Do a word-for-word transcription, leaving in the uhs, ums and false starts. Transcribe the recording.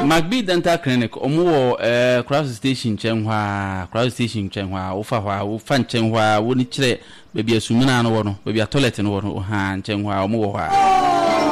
Magbi Dental Clinic omo eh cross station chenwa cross station chenwa wo fa hwa wo fa chenwa wo ni kire baby asumina no wo no baby toilet no wo ha chenwa omo wo ha